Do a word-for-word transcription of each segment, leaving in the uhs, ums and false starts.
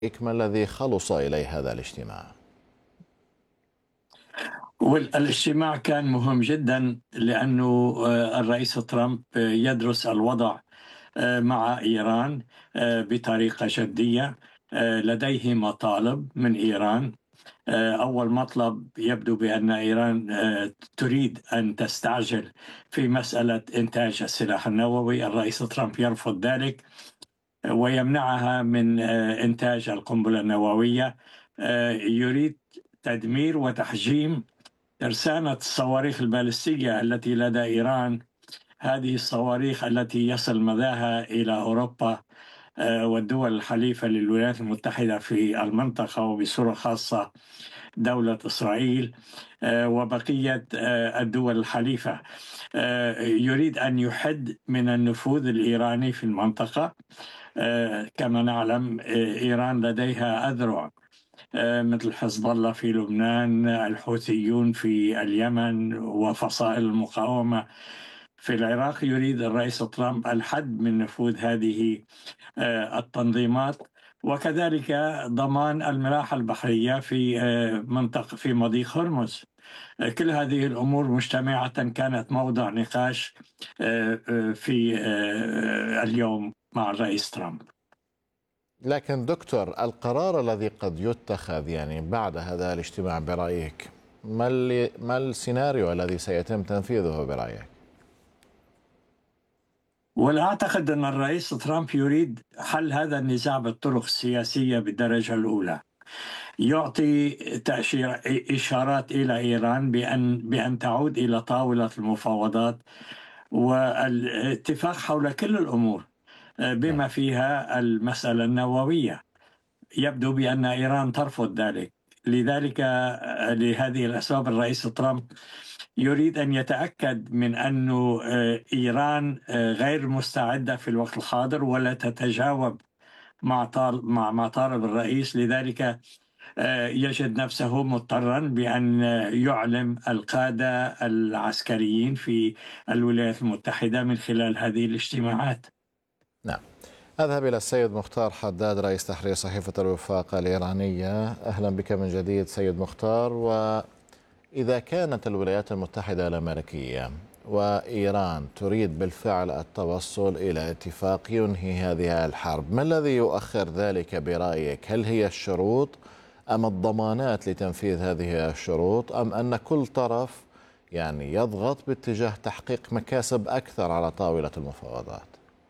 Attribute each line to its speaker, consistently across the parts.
Speaker 1: ما الذي خلص إليه هذا الاجتماع؟
Speaker 2: والاجتماع كان مهم جدا لأنه آه، الرئيس ترامب آه، يدرس الوضع آه، مع إيران آه، بطريقة جدية. آه، لديه مطالب من إيران. آه، أول مطلب يبدو بأن إيران آه، تريد أن تستعجل في مسألة إنتاج السلاح النووي. الرئيس ترامب يرفض ذلك ويمنعها من آه، إنتاج القنبلة النووية. آه، يريد تدمير وتحجيم ترسانة الصواريخ البالستية التي لدى إيران. هذه الصواريخ التي يصل مداها إلى أوروبا آه، والدول الحليفة للولايات المتحدة في المنطقة، وبصورة خاصة دولة إسرائيل آه، وبقية آه، الدول الحليفة. آه، يريد أن يحد من النفوذ الإيراني في المنطقة. آه، كما نعلم آه، إيران لديها أذرع آه، مثل حزب الله في لبنان، الحوثيون في اليمن، وفصائل المقاومة في العراق. يريد الرئيس ترامب الحد من نفوذ هذه آه، التنظيمات، وكذلك ضمان الملاحة البحرية في آه، منطقة في مضيق هرمز. آه، كل هذه الأمور مجتمعة كانت موضع نقاش آه، آه، في آه، اليوم مع الرئيس ترامب.
Speaker 1: لكن دكتور، القرار الذي قد يتخذ يعني بعد هذا الاجتماع برأيك، ما, اللي ما السيناريو الذي سيتم تنفيذه برأيك؟
Speaker 2: ولا أعتقد أن الرئيس ترامب يريد حل هذا النزاع بالطرق السياسية بالدرجة الأولى. يعطي تأشير إشارات إلى إيران بأن بأن تعود إلى طاولة المفاوضات والاتفاق حول كل الأمور
Speaker 1: نعم.
Speaker 2: بما فيها المسألة النووية. يبدو بأن إيران ترفض ذلك. لذلك لهذه الأسباب الرئيس ترامب يريد أن يتأكد من أن إيران غير مستعدة في الوقت الحاضر ولا تتجاوب مع طالب مع ما طالب الرئيس. لذلك يجد نفسه مضطرا بأن يعلم القادة العسكريين في الولايات المتحدة من خلال هذه الاجتماعات.
Speaker 1: نعم. أذهب إلى السيد مختار حداد، رئيس تحرير صحيفة الوفاق الإيرانية. أهلا بك من جديد سيد مختار. وإذا كانت الولايات المتحدة الأمريكية وإيران تريد بالفعل التوصل إلى اتفاق ينهي هذه الحرب، ما الذي يؤخر ذلك برأيك؟ هل هي الشروط أم الضمانات لتنفيذ هذه الشروط، أم أن كل طرف يعني يضغط باتجاه تحقيق مكاسب أكثر على طاولة المفاوضات؟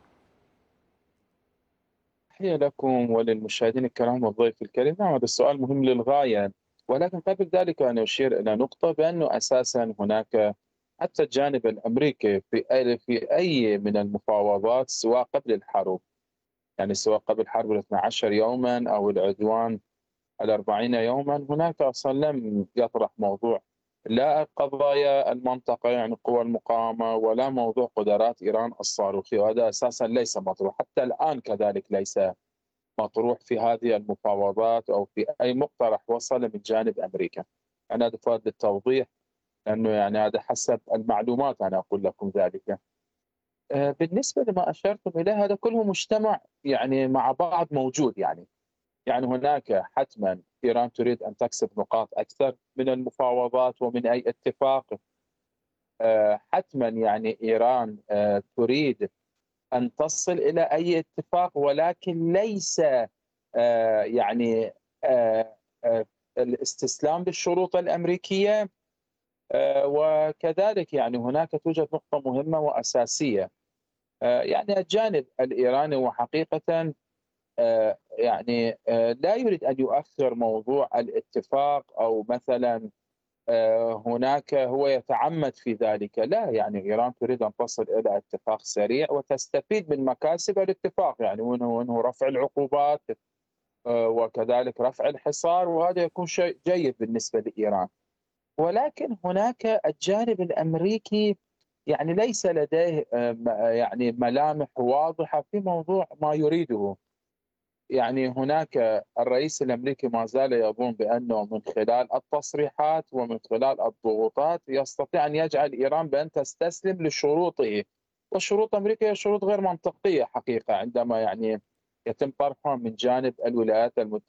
Speaker 3: تحية لكم وللمشاهدين الكرام والضيف الكريم. نعم، هذا السؤال مهم للغاية، ولكن قبل ذلك أنا أشير إلى نقطة بأنه أساسا هناك حتى الجانب الأمريكي في أي في أي من المفاوضات، سواء قبل الحرب، يعني سواء قبل حرب الاثني عشر يوما أو العدوان الأربعين يوما، هناك أصلا لم يطرح موضوع لا قضايا المنطقة يعني قوى المقاومة، ولا موضوع قدرات إيران الصاروخية، وهذا أساسا ليس مطروح حتى الآن، كذلك ليس مطروح في هذه المفاوضات أو في أي مقترح وصل من جانب أمريكا. أنا هذا فقط للتوضيح، لأنه يعني هذا حسب المعلومات أنا أقول لكم ذلك. آه، بالنسبة لما أشرتم إليه، هذا كله مجتمع يعني مع بعض موجود. يعني يعني هناك حتما إيران تريد أن تكسب نقاط أكثر من المفاوضات ومن أي اتفاق. آه، حتما يعني إيران آه، تريد أن تصل إلى أي اتفاق، ولكن ليس آه، يعني آه، آه، الاستسلام للشروط الأمريكية. آه، وكذلك يعني هناك توجد نقطة مهمة وأساسية. آه، يعني الجانب الإيراني وحقيقة آه، يعني آه، لا يريد أن يؤخر موضوع الاتفاق، أو مثلا آه، هناك هو يتعمد في ذلك. لا، يعني إيران تريد أن تصل إلى اتفاق سريع وتستفيد من مكاسب الاتفاق، يعني وأنه رفع العقوبات آه، وكذلك رفع الحصار، وهذا يكون شيء جيد بالنسبة لإيران. ولكن هناك الجانب الأمريكي يعني ليس لديه آه، م- آه، يعني ملامح واضحة في موضوع ما يريده. يعني هناك الرئيس الأمريكي ما زال يظن بأنه من خلال التصريحات ومن خلال الضغوطات يستطيع أن يجعل إيران بأن تستسلم لشروطه. والشروط الأمريكية هي شروط غير منطقية حقيقة، عندما يعني يتم طرحها من جانب الولايات المتحدة